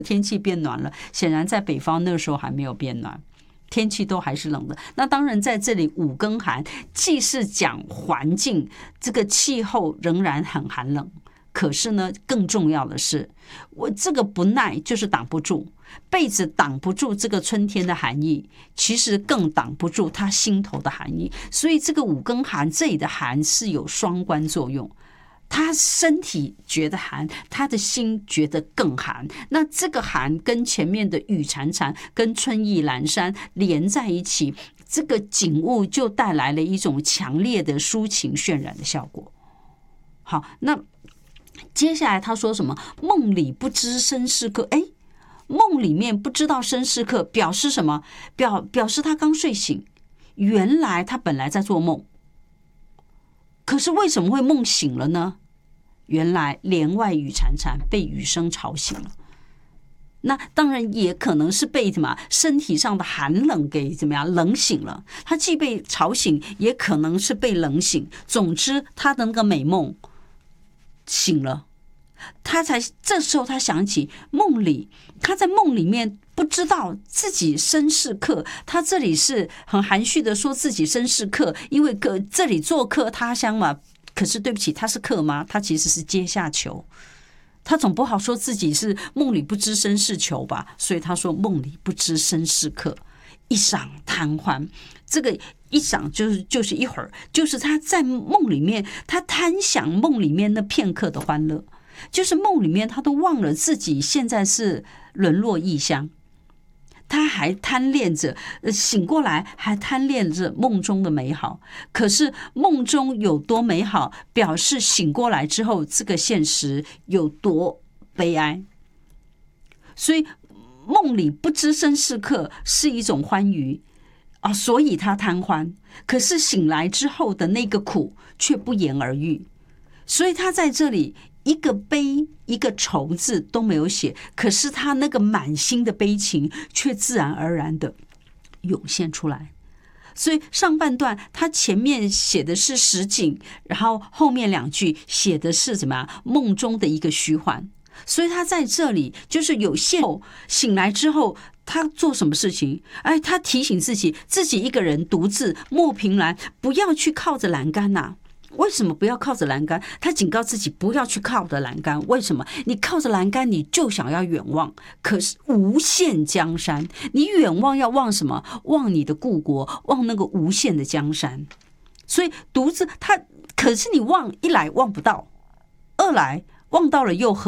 天气变暖了，显然在北方那个时候还没有变暖，天气都还是冷的。那当然在这里五更寒，既是讲环境，这个气候仍然很寒冷，可是呢，更重要的是，我这个不耐就是挡不住，被子挡不住这个春天的寒意，其实更挡不住他心头的寒意。所以这个五更寒，这里的寒是有双关作用。他身体觉得寒，他的心觉得更寒。那这个寒跟前面的雨潺潺、跟春意阑珊连在一起，这个景物就带来了一种强烈的抒情渲染的效果。好，那接下来他说什么？梦里不知身是客。梦里面不知道身是客，表示什么？表示他刚睡醒，原来他本来在做梦，可是为什么会梦醒了呢？原来帘外雨潺潺，被雨声吵醒了。那当然也可能是被什么身体上的寒冷给怎么样冷醒了。他既被吵醒，也可能是被冷醒。总之，他的那个美梦醒了，这时候他想起梦里，他在梦里面不知道自己身是客。他这里是很含蓄的说自己身是客，因为这里做客他乡嘛。可是对不起，他是客吗？他其实是阶下囚，他总不好说自己是梦里不知身是囚吧，所以他说梦里不知身是客，一晌贪欢。这个一晌就是一会儿，就是他在梦里面，他贪享梦里面那片刻的欢乐，就是梦里面他都忘了自己现在是沦落异乡。他还贪恋着，醒过来还贪恋着梦中的美好。可是梦中有多美好，表示醒过来之后，这个现实有多悲哀。所以梦里不知身是客是一种欢愉啊，所以他贪欢。可是醒来之后的那个苦却不言而喻，所以他在这里一个悲一个愁字都没有写，可是他那个满心的悲情却自然而然的涌现出来。所以上半段他前面写的是实景，然后后面两句写的是怎么样梦中的一个虚幻。所以他在这里就是有现醒来之后他做什么事情？他提醒自己一个人独自莫凭栏，不要去靠着栏杆啊。为什么不要靠着栏杆？他警告自己不要去靠着栏杆。为什么？你靠着栏杆，你就想要远望，可是无限江山。你远望要望什么？望你的故国，望那个无限的江山。所以独自可是你望一来望不到，二来望到了又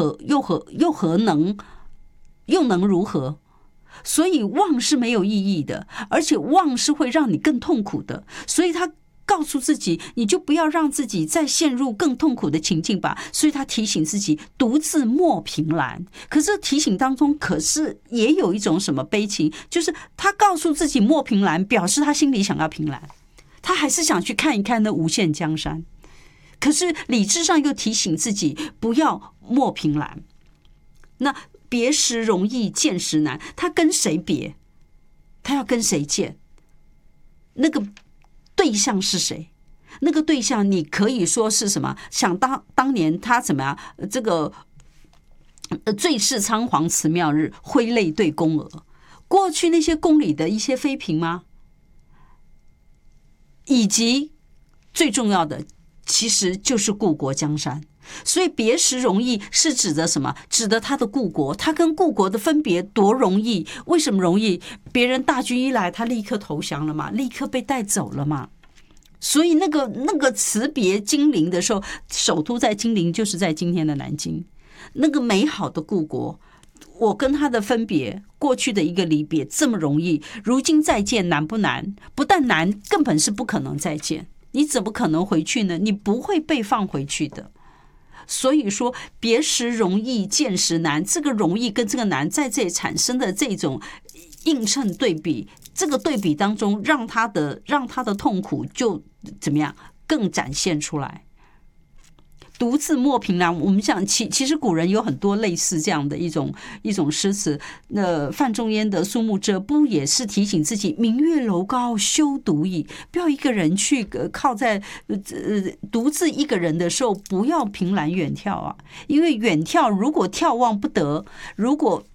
能如何？所以望是没有意义的，而且望是会让你更痛苦的。所以他告诉自己，你就不要让自己再陷入更痛苦的情境吧。所以他提醒自己独自莫凭栏。可是提醒当中可是也有一种什么悲情，就是他告诉自己莫凭栏，表示他心里想要凭栏，他还是想去看一看那无限江山。可是理智上又提醒自己不要莫凭栏。那别时容易见时难，他跟谁别？他要跟谁见？那个对象是谁？那个对象你可以说是什么？想当年他怎么样？这个最是仓皇辞庙日，挥泪对宫娥。过去那些宫里的一些妃嫔吗？以及最重要的，其实就是故国江山。所以别时容易是指的什么？指的他的故国，他跟故国的分别多容易？为什么容易？别人大军一来，他立刻投降了嘛，立刻被带走了嘛。所以那个辞别金陵的时候，首都在金陵，就是在今天的南京。那个美好的故国，我跟他的分别，过去的一个离别这么容易，如今再见难不难？不但难，根本是不可能再见。你怎么可能回去呢？你不会被放回去的。所以说别时容易见时难，这个容易跟这个难在这里产生的这种映衬对比，这个对比当中让他的痛苦就怎么样更展现出来。独自莫凭栏，我们想其实古人有很多类似这样的一种诗词。范仲淹的《苏幕遮》不也是提醒自己明月楼高休独倚，不要一个人去靠在独自一个人的时候不要凭栏远眺啊，因为远眺如果眺望不得，如果